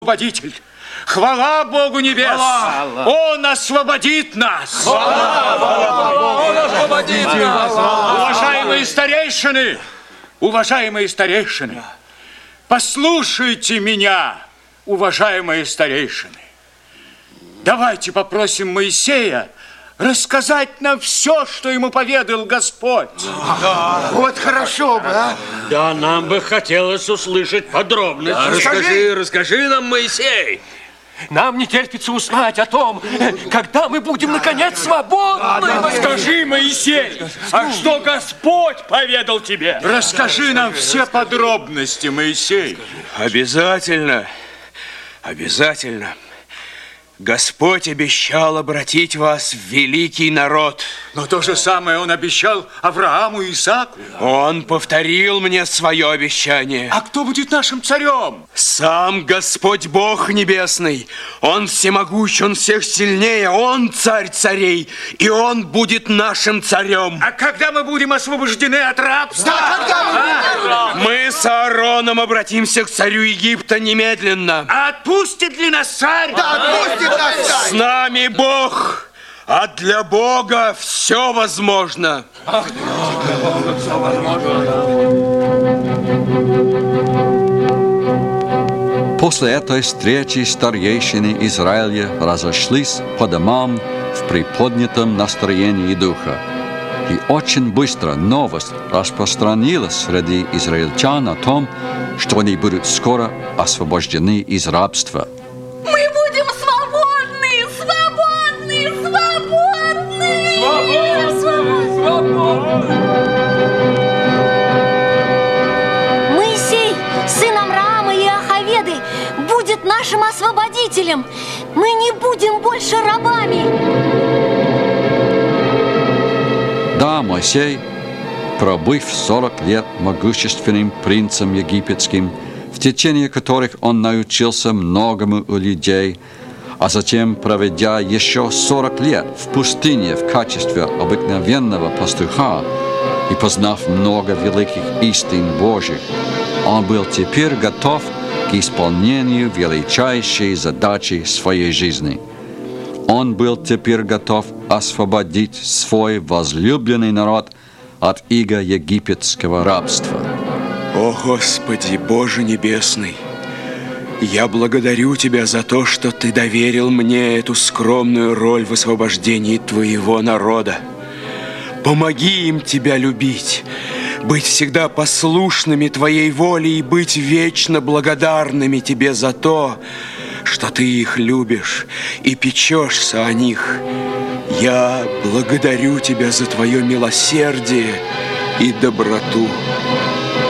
Освободитель. Хвала Богу небес! Хвала. Он освободит нас! Хвала. Он освободит нас! Уважаемые старейшины, послушайте меня, уважаемые старейшины. Давайте попросим Моисея рассказать нам все, что ему поведал Господь. Да. Вот хорошо бы, а? Да, нам бы хотелось услышать подробности. Да, расскажи нам, Моисей. Нам не терпится узнать о том, когда мы будем, наконец, свободны. Скажи, Моисей, а что Господь поведал тебе? Расскажи нам все подробности, Моисей. Обязательно. Господь обещал обратить вас в великий народ. Но то же самое Он обещал Аврааму и Исааку. Он повторил мне свое обещание. А кто будет нашим царем? Сам Господь Бог Небесный. Он всемогущ, Он всех сильнее. Он царь царей, и Он будет нашим царем. А когда мы будем освобождены от рабства? Да, когда мы с Аароном обратимся к царю Египта немедленно. А отпустит ли нас царь? Да, отпустит нас царь. С нами Бог, а для Бога все возможно. После этой встречи старейшины Израиля разошлись по домам в приподнятом настроении духа. И очень быстро новость распространилась среди израильтян о том, что они будут скоро освобождены из рабства. Мы будем свободны! Моисей, сын Амраама и Ахаведы, будет нашим освободителем. Мы не будем больше рабами. Да, Моисей, пробыв 40 лет могущественным принцем египетским, в течение которых он научился многому у людей, а затем, проведя еще 40 лет в пустыне в качестве обыкновенного пастуха и познав много великих истин Божьих, он был теперь готов к исполнению величайшей задачи своей жизни. Он был теперь готов освободить свой возлюбленный народ от ига египетского рабства. О, Господи, Боже Небесный! Я благодарю Тебя за то, что Ты доверил мне эту скромную роль в освобождении Твоего народа. Помоги им Тебя любить, быть всегда послушными Твоей воле и быть вечно благодарными Тебе за то, что Ты их любишь и печешься о них. Я благодарю Тебя за Твое милосердие и доброту.